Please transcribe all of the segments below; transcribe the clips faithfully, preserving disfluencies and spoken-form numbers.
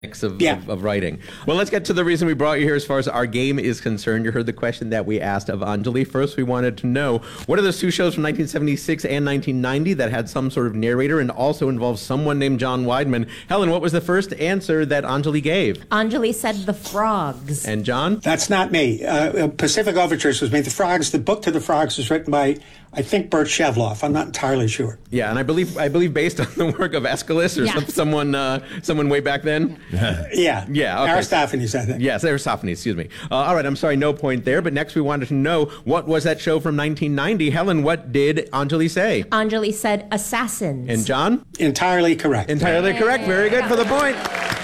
Of, yeah. of, of writing. Well, let's get to the reason we brought you here as far as our game is concerned. You heard the question that we asked of Anjali. First, we wanted to know, what are those two shows from nineteen seventy-six and nineteen ninety that had some sort of narrator and also involved someone named John Weidman? Helen, what was the first answer that Anjali gave? Anjali said The Frogs. And John? That's not me. Uh, Pacific Overtures was made. The Frogs, the book to The Frogs was written by, I think, Bert Shevloff. I'm not entirely sure. Yeah, and I believe I believe based on the work of Aeschylus or yeah. some, someone uh, someone way back then. yeah. Yeah. Okay. Aristophanes, I think. Yes, Aristophanes, excuse me. Uh, all right, I'm sorry, no point there. But next we wanted to know, what was that show from nineteen ninety? Helen, what did Anjali say? Anjali said Assassins. And John? Entirely correct. Entirely correct. Very good for the point.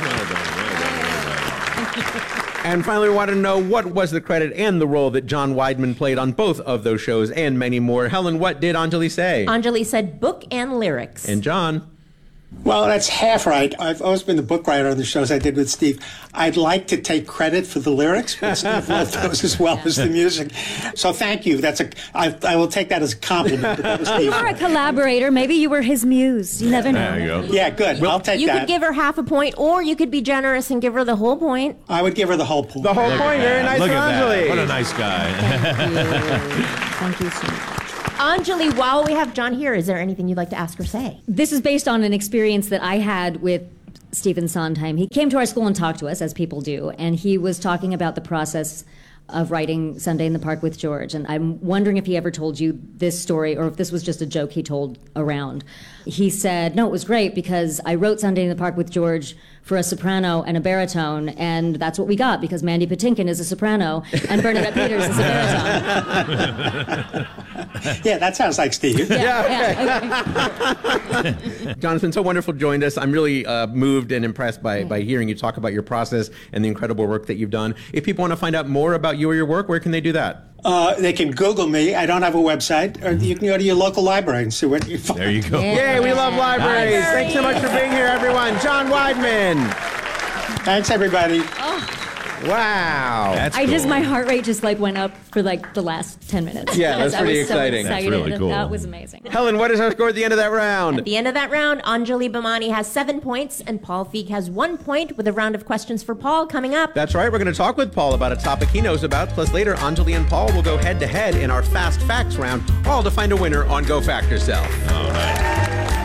And finally, we want to know, what was the credit and the role that John Weidman played on both of those shows and many more. Helen, what did Anjali say? Anjali said book and lyrics. And John? Well, that's half right. I've always been the book writer on the shows I did with Steve. I'd like to take credit for the lyrics, but Steve loved those as well as the music. So thank you. That's a. I, I will take that as a compliment. But that was Steve. You are a collaborator. Maybe you were his muse. You never know. There you go. Yeah, good. Well, I'll take you that. You could give her half a point, or you could be generous and give her the whole point. I would give her the whole point. The whole Look point. Very nice Look for at Anjali. that. What a nice guy. Thank you. Thank you so much. Anjali, while we have John here, is there anything you'd like to ask or say? This is based on an experience that I had with Stephen Sondheim. He came to our school and talked to us, as people do, and he was talking about the process of writing Sunday in the Park with George. And I'm wondering if he ever told you this story, or if this was just a joke he told around. He said, no, it was great because I wrote Sunday in the Park with George for a soprano and a baritone, and that's what we got because Mandy Patinkin is a soprano and Bernadette Peters is a baritone. Yeah, that sounds like Steve. Yeah, yeah, okay. John, it's been so wonderful to join us. I'm really uh, moved and impressed by, by hearing you talk about your process and the incredible work that you've done. If people want to find out more about you or your work, where can they do that? Uh, they can Google me. I don't have a website. Or you can go to your local library and see what you find. There you go. Yeah. Yay, we love libraries. Library. Thanks so much for being here, everyone. John Weidman. Thanks, everybody. Oh. Wow. That's I cool. just, my heart rate just like went up for like the last ten minutes. Yeah, that's I pretty was so exciting. That's excited. really cool. That was amazing. Helen, what is our score at the end of that round? At the end of that round, Anjali Bhimani has seven points, and Paul Feig has one point, with a round of questions for Paul coming up. That's right. We're going to talk with Paul about a topic he knows about. Plus, later, Anjali and Paul will go head-to-head in our Fast Facts round, all to find a winner on Go Fact Yourself. All right.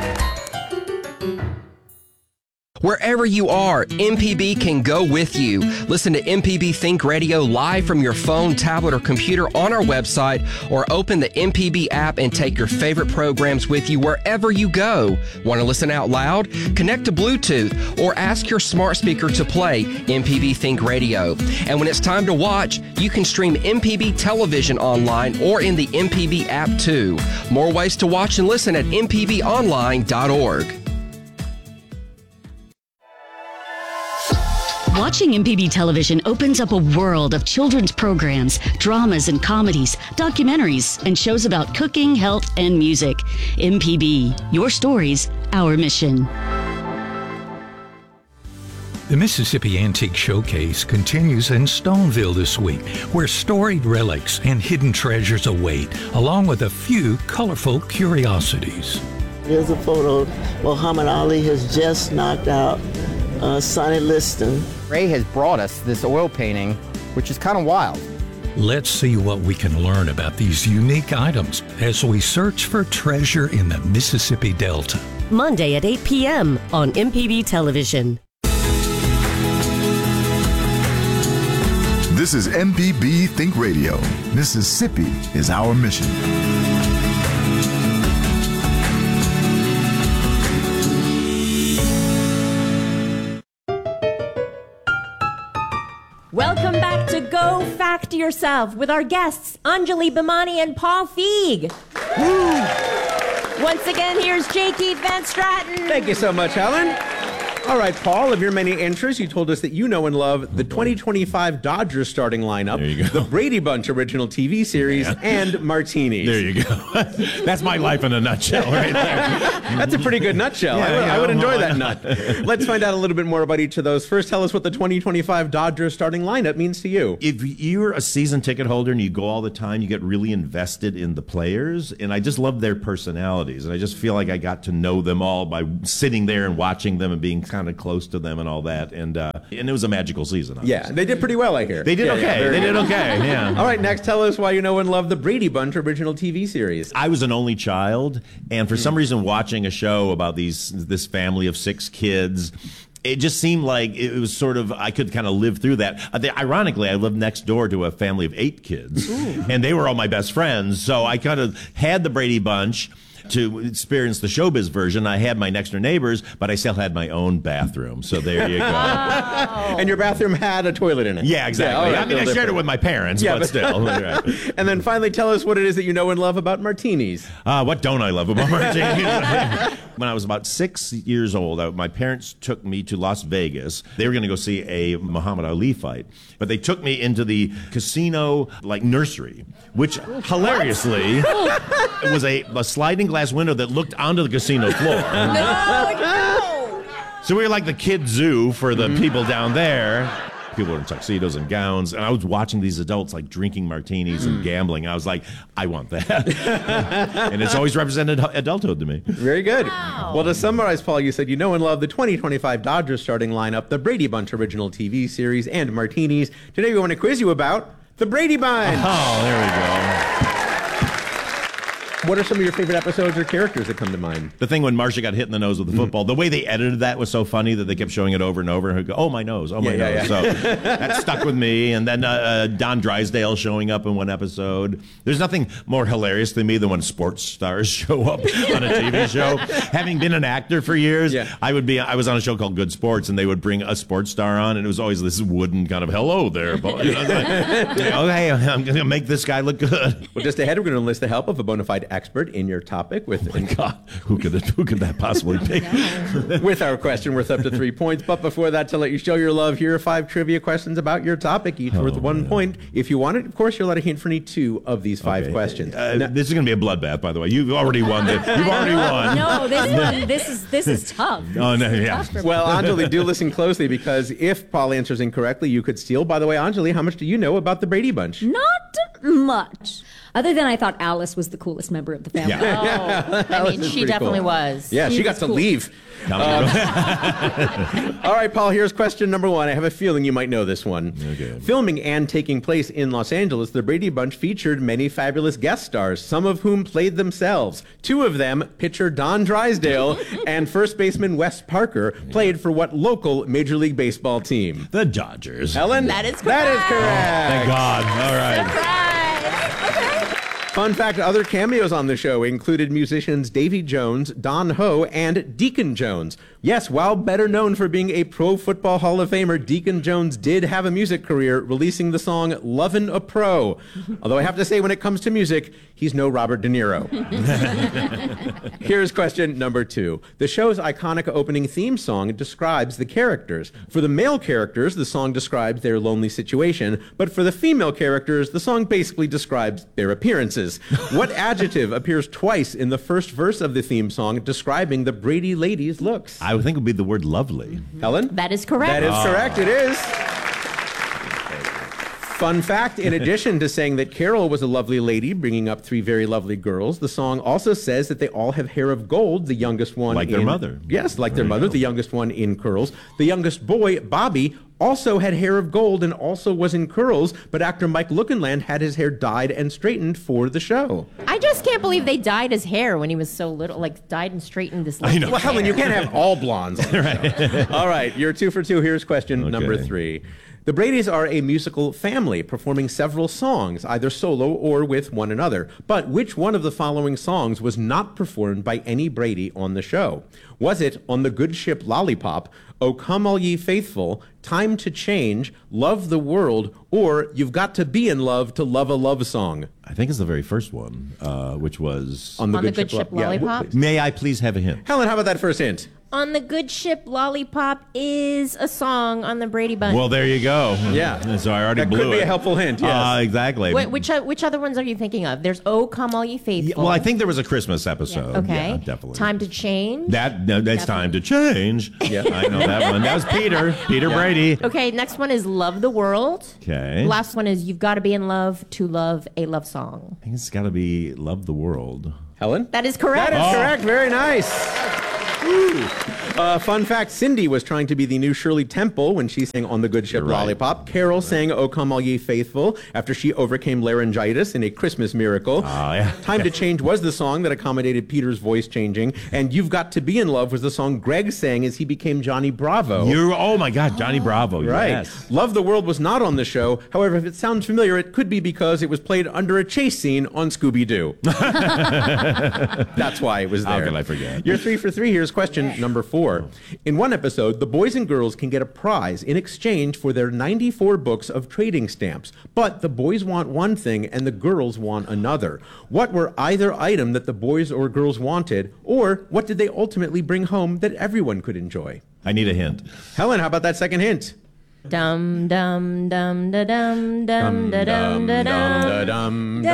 Wherever you are, M P B can go with you. Listen to M P B Think Radio live from your phone, tablet, or computer on our website, or open the M P B app and take your favorite programs with you wherever you go. Want to listen out loud? Connect to Bluetooth or ask your smart speaker to play M P B Think Radio. And when it's time to watch, you can stream M P B television online or in the M P B app too. More ways to watch and listen at m p b online dot org. Watching M P B television opens up a world of children's programs, dramas and comedies, documentaries, and shows about cooking, health, and music. M P B, your stories, our mission. The Mississippi Antique Showcase continues in Stoneville this week, where storied relics and hidden treasures await, along with a few colorful curiosities. Here's a photo. Muhammad Ali has just knocked out uh, Sonny Liston. Ray has brought us this oil painting, which is kind of wild. Let's see what we can learn about these unique items as we search for treasure in the Mississippi Delta. Monday at eight p.m. on M P B Television. This is M P B Think Radio. Mississippi is our mission. Welcome back to Go Fact Yourself with our guests, Anjali Bhimani and Paul Feig. Once again, here's J. Keith Van Stratton. Thank you so much, Helen. All right, Paul, of your many interests, you told us that you know and love the twenty twenty-five Dodgers starting lineup, there you go. The Brady Bunch original T V series, yeah. and martinis. There you go. That's my life in a nutshell right there. That's a pretty good nutshell. Yeah, I would, yeah, I would enjoy that nut. Let's find out a little bit more about each of those. First, tell us what the twenty twenty-five Dodgers starting lineup means to you. If you're a season ticket holder and you go all the time, you get really invested in the players, and I just love their personalities, and I just feel like I got to know them all by sitting there and watching them and being kind kind of close to them and all that. And uh, and it was a magical season. Yeah, obviously. they did pretty well, I hear. They did Yeah, okay. yeah, very they did good. okay, yeah. All right, next, tell us why you know and love the Brady Bunch original T V series. I was an only child, and for Mm. some reason watching a show about these this family of six kids, it just seemed like it was sort of, I could kind of live through that. Uh, they, ironically, I lived next door to a family of eight kids, Ooh. and they were all my best friends. So I kind of had the Brady Bunch to experience the showbiz version. I had my next door neighbors, but I still had my own bathroom. So there you go. And your bathroom had a toilet in it. Yeah, exactly. all right, I mean, I still shared it different. with my parents, Yeah, but, but- still. Right. And then finally, tell us what it is that you know and love about martinis. Uh, what don't I love about martinis? When I was about six years old, I, my parents took me to Las Vegas. They were going to go see a Muhammad Ali fight, but they took me into the casino like nursery, which hilariously was a, a sliding glass window that looked onto the casino floor. No, So we were like the kid zoo for the people down there. People were in tuxedos and gowns, and I was watching these adults like drinking martinis and gambling. I was like, I want that. And it's always represented adulthood to me. Very good. Well, to summarize, Paul, you said you know and love the twenty twenty-five Dodgers starting lineup, the Brady Bunch original T V series, and martinis. Today we want to quiz you about the Brady Bunch. Oh, there we go. What are some of your favorite episodes or characters that come to mind? The thing when Marcia got hit in the nose with the football, the way they edited that was so funny that they kept showing it over and over. And he'd go, oh, my nose, oh, my Yeah, yeah, nose. yeah. So that stuck with me. And then uh, uh, Don Drysdale showing up in one episode. There's nothing more hilarious than me than when sports stars show up on a T V show. Having been an actor for years, Yeah. I would be. I was on a show called Good Sports, and they would bring a sports star on, and it was always this wooden kind of, hello there, boy. You know, like, oh, hey, I'm going to make this guy look good. Well, just ahead, we're going to enlist the help of a bona fide expert in your topic with Oh, my God. Who could, it, who could that possibly be? with our question worth up to three points. But before that, to let you show your love, here are five trivia questions about your topic, each worth one point. If you want it, of course, you're allowed a hint for any two of these five Okay. questions. Uh, Now- this is going to be a bloodbath, by the way. You've already won. The, you've already won. No, this one, this is this is tough. Oh, no, This is yeah. tough for me. Well, Anjali, do listen closely because if Paul answers incorrectly, you could steal. By the way, Anjali, how much do you know about the Brady Bunch? Not much. Other than I thought Alice was the coolest member of the family. Oh, I mean, is she pretty definitely cool. was. Yeah, she, She got was to cool. leave. Um, All right, Paul, here's question number one. I have a feeling you might know this one. Okay. Filming and taking place in Los Angeles, the Brady Bunch featured many fabulous guest stars, some of whom played themselves. Two of them, pitcher Don Drysdale and first baseman Wes Parker, played for what local Major League Baseball team? the Dodgers. Helen? That is That is correct. correct. Thank God. All right. Surprise. Fun fact, other cameos on the show included musicians Davy Jones, Don Ho, and Deacon Jones. Yes, while better known for being a Pro Football Hall of Famer, Deacon Jones did have a music career, releasing the song Lovin' a Pro. Although I have to say, when it comes to music, he's no Robert De Niro. Here's question number two. The show's iconic opening theme song describes the characters. For the male characters, the song describes their lonely situation, but for the female characters, the song basically describes their appearances. What adjective appears twice in the first verse of the theme song describing the Brady ladies' looks? I would think it would be the word lovely. Helen? That is correct. That is correct. It is. Fun fact, in addition to saying that Carol was a lovely lady bringing up three very lovely girls, the song also says that they all have hair of gold, the youngest one Like their in- mother. Yes, like their There you mother, go. the youngest one in curls. The youngest boy, Bobby, also had hair of gold and also was in curls, but actor Mike Lookinland had his hair dyed and straightened for the show. I just can't believe they dyed his hair when he was so little, like dyed and straightened this little know. Well, Helen, you hair. can't have all blondes on the show. All right, you're two for two. Here's question number Okay. three. The Bradys are a musical family performing several songs, either solo or with one another. But which one of the following songs was not performed by any Brady on the show? Was it On the Good Ship Lollipop, O Come All Ye Faithful, Time to Change, Love the World, or You've Got to Be in Love to Love a Love Song? I think it's the very first one, uh, which was... On the On the Good Ship Lo- yeah, w- Lollipop? May I please have a hint? Helen, how about that first hint? On the Good Ship Lollipop is a song on the Brady Bunch. Well, there you go. Yeah. So I already That blew could be it. a helpful hint, yes. Uh, exactly. Wait, which o- which other ones are you thinking of? There's Oh Come All Ye Yeah, Faithful. well, I think there was a Christmas episode. Okay. Yeah, definitely. Time to Change. That no, that's time to change. Yeah. I know that one. That was Peter. Peter Yeah. Brady. Okay, next one is Love the World. Okay. Last one is You've Got to Be in Love to Love a Love Song. I think it's got to be Love the World. Helen? That is correct. That is correct. Very nice. Uh, fun fact, Cindy was trying to be the new Shirley Temple when she sang On the Good Ship You're right. Lollipop. Carol sang O Come All Ye Faithful after she overcame laryngitis in A Christmas Miracle. Oh, yeah. Time to Change was the song that accommodated Peter's voice changing. And You've Got to Be in Love was the song Greg sang as he became Johnny Bravo. You're, oh my God, Johnny Bravo. Right. Yes. Love the World was not on the show. However, if it sounds familiar, it could be because it was played under a chase scene on Scooby-Doo. That's why it was there. How could I forget? You're three for three. Here's question number four. In one episode, the boys and girls can get a prize in exchange for their ninety-four books of trading stamps. But the boys want one thing and the girls want another. What were either item that the boys or girls wanted, or what did they ultimately bring home that everyone could enjoy? I need a hint. Helen, how about that second hint? Dum dum dum da dum dum da dum da dum.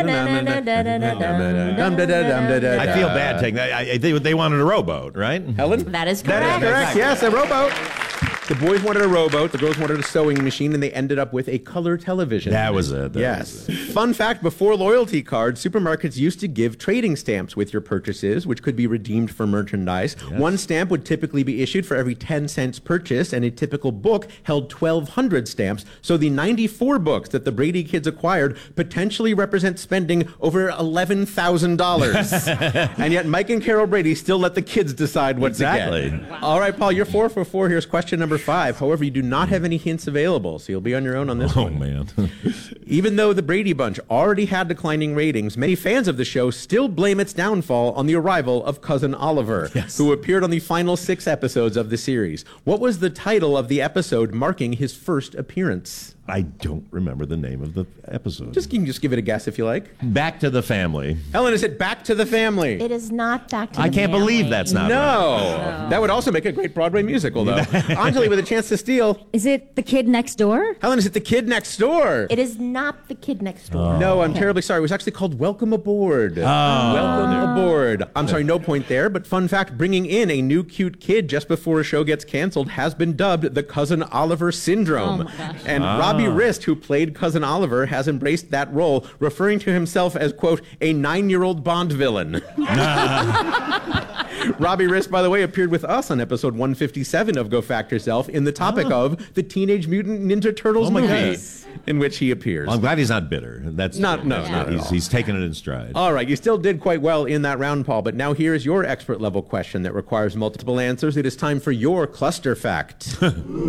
I feel bad taking that. I, I, they, they wanted a rowboat, right? Helen? That is correct. That is correct. Yes, a rowboat. The boys wanted a rowboat, the girls wanted a sewing machine, and they ended up with a color television. That was it. That yes. was it. Fun fact, before loyalty cards, supermarkets used to give trading stamps with your purchases, which could be redeemed for merchandise. Yes. One stamp would typically be issued for every ten cents purchased, and a typical book held twelve hundred stamps. So the ninety-four books that the Brady kids acquired potentially represent spending over eleven thousand dollars. And yet Mike and Carol Brady still let the kids decide what Exactly. to get. Wow. All right, Paul, you're four for four. Here's question number five. However, you do not have any hints available, so you'll be on your own on this Oh, one. man. Even though the Brady Bunch already had declining ratings, many fans of the show still blame its downfall on the arrival of Cousin Oliver, Yes. who appeared on the final six episodes of the series. What was the title of the episode marking his first appearance? I don't remember the name of the episode. Just you can just give it a guess if you like. Back to the Family. Helen, is it Back to the Family? It is not Back to the I can't Family. believe that's not no. right. That would also make a great Broadway musical, though. Anjali with a chance to steal. Is it The Kid Next Door? Helen, is it The Kid Next Door? It is not The Kid Next Door. No, I'm terribly sorry. It was actually called Welcome Aboard. Welcome Aboard. I'm sorry, no point there. But fun fact, bringing in a new cute kid just before a show gets canceled has been dubbed the Cousin Oliver Syndrome. Oh my gosh. And Ah. Robbie Rist, who played Cousin Oliver, has embraced that role, referring to himself as, quote, a nine-year-old Bond villain. Robbie Rist, by the way, appeared with us on episode one fifty-seven of Go Fact Yourself in the topic Oh. of the Teenage Mutant Ninja Turtles Oh my movie, goodness. in which he appears. Well, I'm glad he's not bitter. That's Not- no, that's not good. at he's, all. he's taken it in stride. All right, you still did quite well in that round, Paul, but now here is your expert level question that requires multiple answers. It is time for your cluster fact.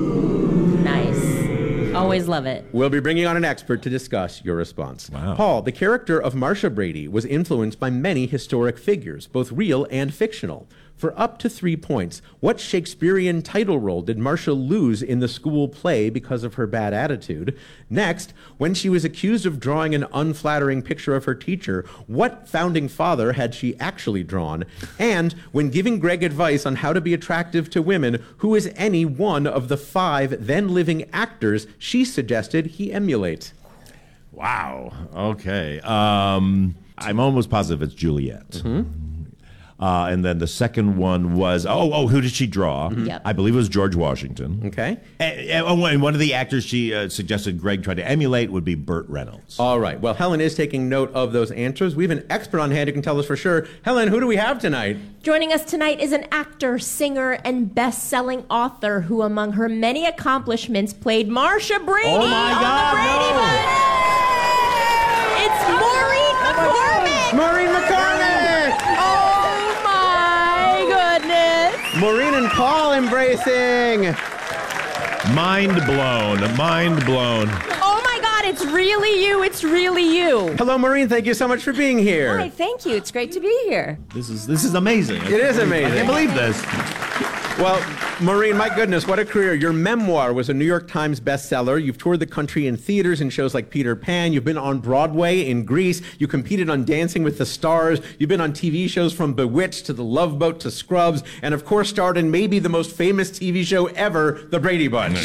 Nice. Always love it. We'll be bringing on an expert to discuss your response. Wow. Paul, the character of Marcia Brady was influenced by many historic figures, both real and fictional. For up to three points, what Shakespearean title role did Marcia lose in the school play because of her bad attitude? Next, when she was accused of drawing an unflattering picture of her teacher, what founding father had she actually drawn? And when giving Greg advice on how to be attractive to women, who is any one of the five then living actors she suggested he emulate? Wow. Okay. Um, I'm almost positive it's Juliet. Mm-hmm. Uh, and then the second one was, oh, oh, who did she draw? Yep. I believe it was George Washington. Okay. And, and one of the actors she uh, suggested Greg try to emulate would be Burt Reynolds. All right. Well, Helen is taking note of those answers. We have an expert on hand who can tell us for sure. Helen, who do we have tonight? Joining us tonight is an actor, singer, and best-selling author who, among her many accomplishments, played Marcia Brady Oh my on God, The Brady no. Bunch. It's Maureen McCormick. Maureen McCormick! Oh my goodness! Maureen and Paul embracing. Mind blown. Mind blown. Oh my God! It's really you. It's really you. Hello, Maureen. Thank you so much for being here. Hi, thank you. It's great to be here. This is this is amazing. It is amazing. I can't believe this. Well, Maureen, my goodness, what a career. Your memoir was a New York Times bestseller. You've toured the country in theaters in shows like Peter Pan. You've been on Broadway in Grease. You competed on Dancing with the Stars. You've been on T V shows from Bewitched to The Love Boat to Scrubs, and of course starred in maybe the most famous T V show ever, The Brady Bunch.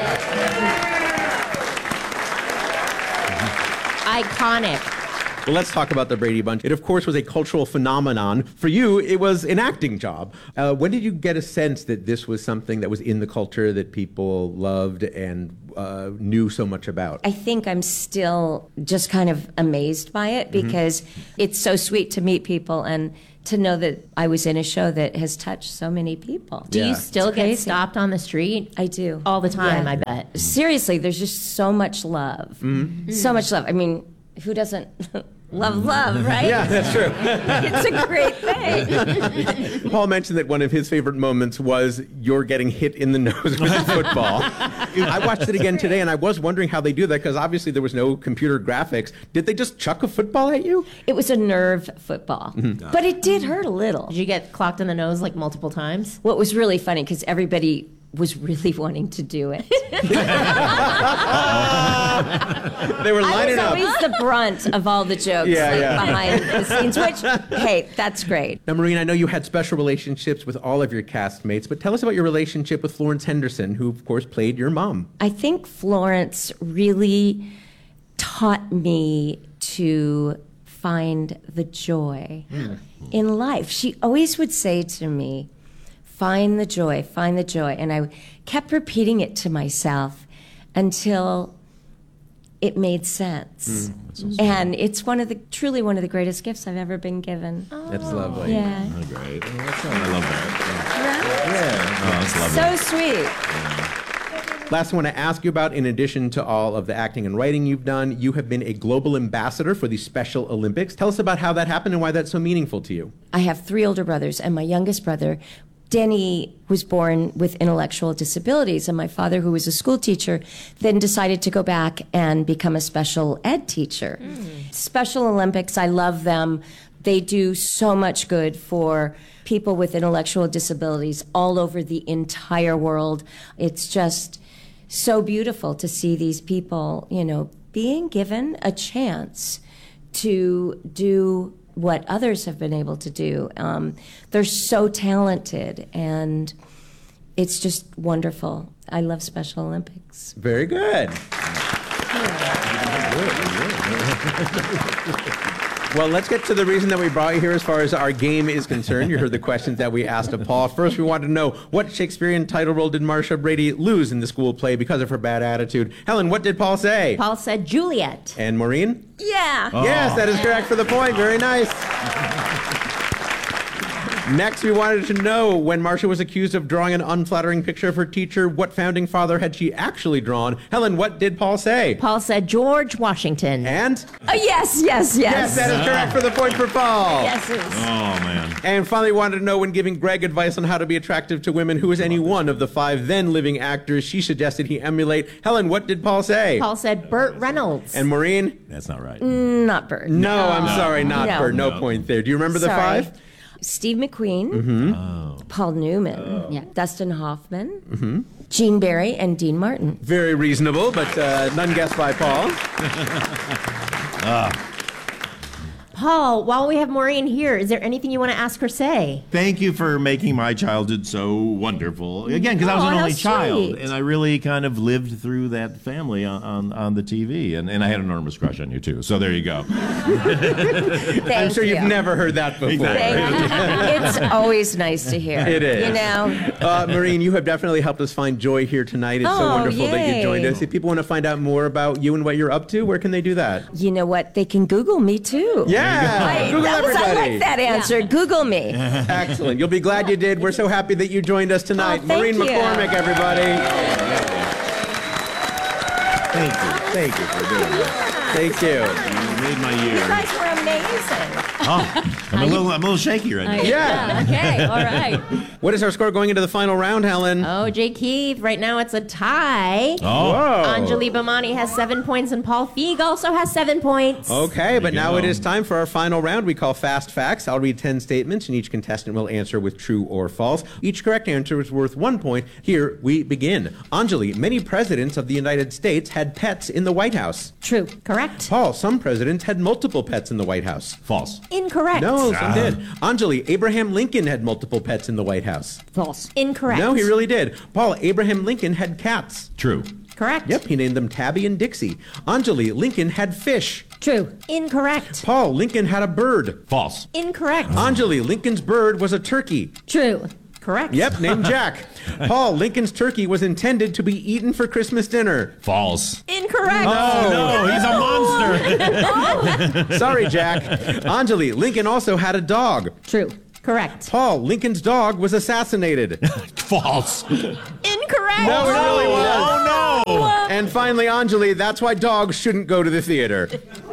Iconic. Well, let's talk about the Brady Bunch. It, of course, was a cultural phenomenon. For you, it was an acting job. Uh, when did you get a sense that this was something that was in the culture that people loved and uh, knew so much about? I think I'm still just kind of amazed by it because it's so sweet to meet people and to know that I was in a show that has touched so many people. Do Yeah. you still It's get crazy. stopped on the street? I do. All the time, Yeah. I bet. Seriously, there's just so much love. Mm-hmm. So much love. I mean, who doesn't love love, right? Yeah, that's true. It's a great thing. Paul mentioned that one of his favorite moments was you're getting hit in the nose with a football. I watched it again today, and I was wondering how they do that, because obviously there was no computer graphics. Did they just chuck a football at you? It was a nerve football, Mm-hmm. but it did hurt a little. Did you get clocked in the nose like multiple times? What was really funny, because everybody was really wanting to do it. They were I lining was up. always the brunt of all the jokes Yeah, like, yeah. behind the scenes, which, hey, that's great. Now, Maureen, I know you had special relationships with all of your castmates, but tell us about your relationship with Florence Henderson, who, of course, played your mom. I think Florence really taught me to find the joy in life. She always would say to me, find the joy, find the joy. And I kept repeating it to myself until it made sense. And it's one of the truly one of the greatest gifts I've ever been given. That's lovely. Yeah. Oh, great. I love that. Yeah. Oh, that's lovely. So sweet. Last thing I want to ask you about, in addition to all of the acting and writing you've done, you have been a global ambassador for the Special Olympics. Tell us about how that happened and why that's so meaningful to you. I have three older brothers, and my youngest brother, Denny, was born with intellectual disabilities, and my father, who was a school teacher, then decided to go back and become a special ed teacher. Special Olympics, I love them. They do so much good for people with intellectual disabilities all over the entire world. It's just so beautiful to see these people, you know, being given a chance to do what others have been able to do. Um, they're so talented, and it's just wonderful. I love Special Olympics. Very good. Well, let's get to the reason that we brought you here as far as our game is concerned. You heard the questions that we asked of Paul. First, we wanted to know, what Shakespearean title role did Marcia Brady lose in the school play because of her bad attitude? Helen, what did Paul say? Paul said Juliet. And Maureen? Yeah. Yes, that is correct for the point. Very nice. Next, we wanted to know, when Marcia was accused of drawing an unflattering picture of her teacher, what founding father had she actually drawn? Helen, what did Paul say? Paul said George Washington. And? Oh, yes, yes, yes. Yes, that is correct for the point for Paul. Yes, it is. Oh, man. And finally, wanted to know, when giving Greg advice on how to be attractive to women, who is any one of the five then living actors she suggested he emulate? Helen, what did Paul say? Paul said Burt Reynolds. And Maureen? That's not right. Not Burt. No, I'm No. sorry, not No. Bert. No, No. point there. Do you remember the Sorry. five? Steve McQueen, Mm-hmm. Paul Newman, yeah. Dustin Hoffman, Gene Barry, and Dean Martin. Very reasonable, but uh, none guessed by Paul. Paul, while we have Maureen here, is there anything you want to ask or say? Thank you for making my childhood so wonderful. Again, because I was Oh, an how only child, sweet. and I really kind of lived through that family on, on, on the T V, and, and I had an enormous crush on you too. So there you go. Thank I'm sure you. you've never heard that before. Thank you. It's always nice to hear. It is. You know? Uh, Maureen, you have definitely helped us find joy here tonight. It's so Oh, wonderful that you yay. joined us. If people want to find out more about you and what you're up to, where can they do that? You know what? They can Google me too. Yeah. I, Google that was, I everybody. like that answer. Google me. Excellent. You'll be glad you did. We're so happy that you joined us tonight. Oh, thank Maureen you. McCormick, everybody. Thank you. Thank you for doing that. Thank you. You made my You year. guys were amazing. Oh, I'm a little, I'm a little shaky right now. Yeah. Okay, all right. What is our score going into the final round, Helen? Oh, Jay Keith, right now it's a tie. Oh. Whoa. Anjali Bhamani has seven points, and Paul Feig also has seven points. Okay, but you now go. it is time for our final round we call Fast Facts. I'll read ten statements, and each contestant will answer with true or false. Each correct answer is worth one point. Here we begin. Anjali, many presidents of the United States had pets in the White House. True. Correct. Paul, some presidents had multiple pets in the White House. False. Incorrect. No, some Ah. did. Anjali, Abraham Lincoln had multiple pets in the White House. False. Incorrect. No, he really did. Paul, Abraham Lincoln had cats. True. Correct. Yep, he named them Tabby and Dixie. Anjali, Lincoln had fish. True. Incorrect. Paul, Lincoln had a bird. False. Incorrect. Anjali, Lincoln's bird was a turkey. True. Correct. Yep, named Jack. Paul, Lincoln's turkey was intended to be eaten for Christmas dinner. False. Incorrect. Incorrect. Oh, no, he's a monster. Sorry, Jack. Anjali, Lincoln also had a dog. True. Correct. Paul, Lincoln's dog was assassinated. False. Incorrect. No, it really was. Oh, no. And finally, Anjali, that's why dogs shouldn't go to the theater.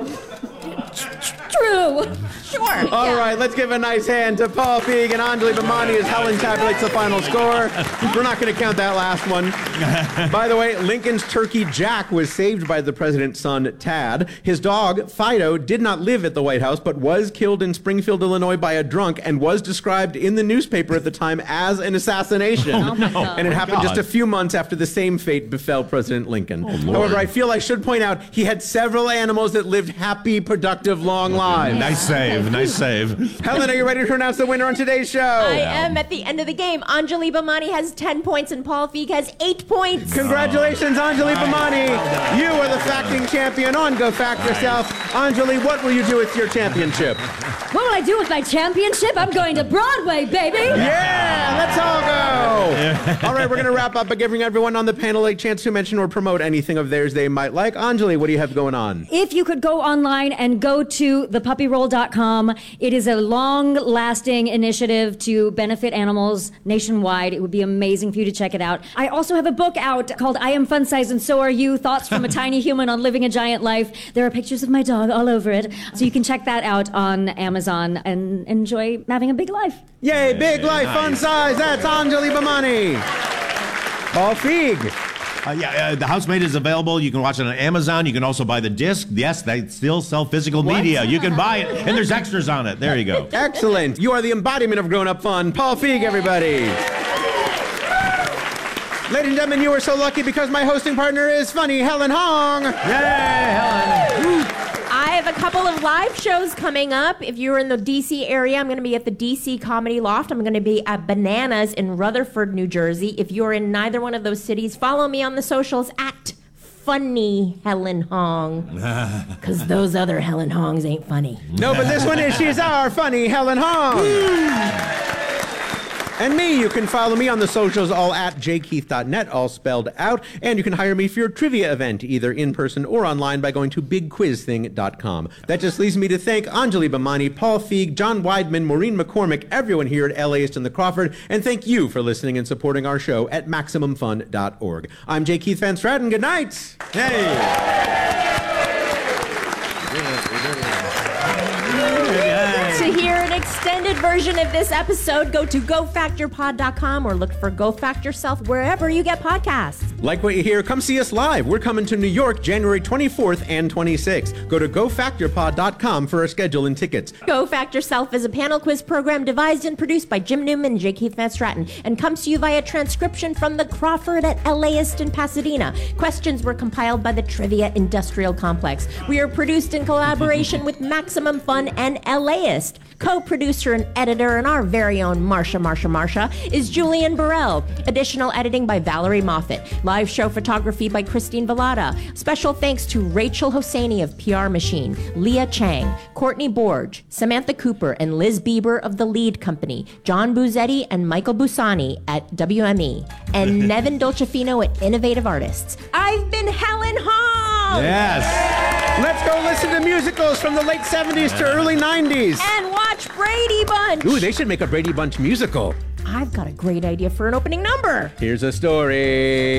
True. Sure. All yeah. right, let's give a nice hand to Paul Feig and Anjali Bhimani as Helen tabulates the final score. We're not going to count that last one. By the way, Lincoln's turkey Jack was saved by the president's son, Tad. His dog, Fido, did not live at the White House, but was killed in Springfield, Illinois by a drunk and was described in the newspaper at the time as an assassination. Oh, my God. And it Oh, happened God. just a few months after the same fate befell President Lincoln. Lord. However, I feel I should point out he had several animals that lived happy, productive, long lives. Nice save. Nice save. Helen, are you ready to announce the winner on today's show? I am at the end of the game. Anjali Bhimani has ten points and Paul Feig has eight points. Congratulations, Anjali Bhimani. You are the facting champion on Go Fact Yourself. Anjali, what will you do with your championship? What will I do with my championship? I'm going to Broadway, baby. Yeah, let's all go. All right, we're going to wrap up by giving everyone on the panel a chance to mention or promote anything of theirs they might like. Anjali, what do you have going on? If you could go online and go to the puppy roll dot com, it is a long-lasting initiative to benefit animals nationwide. It would be amazing for you to check it out. I also have a book out called I Am Fun Size and So Are You, Thoughts from a Tiny Human on Living a Giant Life. There are pictures of my dog all over it. So you can check that out on Amazon and enjoy having a big life. Yay, big life, fun size. That's Anjali Bhimani. Paul Feig. Uh, yeah, uh, The Housemaid is available. You can watch it on Amazon. You can also buy the disc. Yes, they still sell physical media. You can buy it, and there's extras on it. There you go. Excellent. You are the embodiment of grown-up fun. Paul Feig, everybody. Ladies and gentlemen, you are so lucky because my hosting partner is funny Helen Hong. Yay, Helen. I have a couple of live shows coming up. If you're in the D C area, I'm going to be at the D C Comedy Loft. I'm going to be at Bananas in Rutherford, New Jersey. If you're in neither one of those cities, follow me on the socials at Funny Helen Hong. Because those other Helen Hongs ain't funny. No, but this one is. She's our funny Helen Hong. And me, you can follow me on the socials, all at j keith dot net, all spelled out. And you can hire me for your trivia event, either in person or online, by going to big quiz thing dot com. That just leaves me to thank Anjali Bhimani, Paul Feig, John Weidman, Maureen McCormick, everyone here at LAist and the Crawford, and thank you for listening and supporting our show at maximum fun dot org. I'm J. Keith Van Stratton. Good night. Hey. To hear an extended version of this episode, go to go factor pod dot com or look for Go Fact Yourself wherever you get podcasts. Like what you hear, come see us live. We're coming to New York January twenty-fourth and twenty-sixth. Go to go factor pod dot com for our schedule and tickets. Go Fact Yourself is a panel quiz program devised and produced by Jim Newman and J. Keith Van Stratton and comes to you via transcription from the Crawford at LAist in Pasadena. Questions were compiled by the Trivia Industrial Complex. We are produced in collaboration with Maximum Fun and LAist. Co-producer and editor and our very own Marsha, Marsha, Marsha is Julian Burrell. Additional editing by Valerie Moffat. Live show photography by Christine Vallada. Special thanks to Rachel Hosseini of P R Machine, Leah Chang, Courtney Borge, Samantha Cooper, and Liz Bieber of The Lead Company, John Buzzetti and Michael Busani at W M E, and Nevin Dolcefino at Innovative Artists. I've been Helen Hong! Yes. Let's go listen to musicals from the late seventies to early nineties. And watch Brady Bunch! Ooh, they should make a Brady Bunch musical. I've got a great idea for an opening number. Here's a story.